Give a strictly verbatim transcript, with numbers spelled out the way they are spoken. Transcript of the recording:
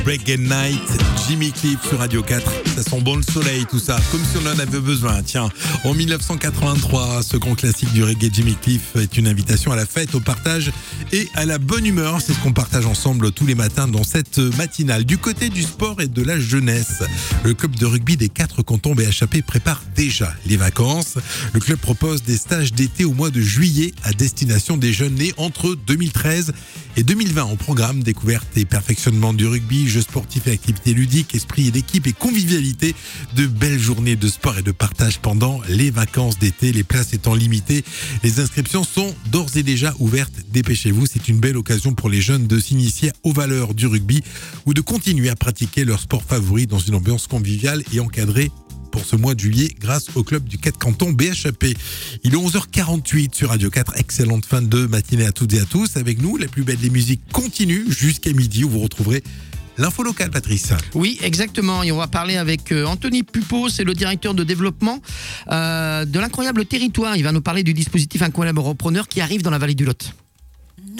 Reggae Night, Jimmy Cliff sur Radio quatre. Ça sent bon le soleil, tout ça, comme si on en avait besoin. Tiens, en dix-neuf cent quatre-vingt-trois, ce grand classique du reggae, Jimmy Cliff, est une invitation à la fête, au partage et à la bonne humeur. C'est ce qu'on partage ensemble tous les matins dans cette matinale. Du côté du sport et de la jeunesse, le club de rugby des quatre cantons B H A P prépare déjà les vacances. Le club propose des stages d'été au mois de juillet à destination des jeunes nés entre deux mille treize et deux mille vingt. Au programme, découverte et perfectionnement du rugby, jeux sportifs et activités ludiques, esprit d'équipe et convivialité, de belles journées de sport et de partage pendant les vacances d'été, les places étant limitées. Les inscriptions sont d'ores et déjà ouvertes, dépêchez-vous, c'est une belle occasion pour les jeunes de s'initier aux valeurs du rugby ou de continuer à pratiquer leur sport favori dans une ambiance conviviale et encadrée pour ce mois de juillet grâce au club du quatre cantons B H A P. Il est onze heures quarante-huit sur Radio quatre. Excellente fin de matinée à toutes et à tous. Avec nous, la plus belle des musiques continue jusqu'à midi où vous retrouverez l'info locale, Patrice. Oui, exactement. Et on va parler avec euh, Anthony Pupo, c'est le directeur de développement euh, de l'Incroyable Territoire. Il va nous parler du dispositif Incroyable Repreneur qui arrive dans la vallée du Lot.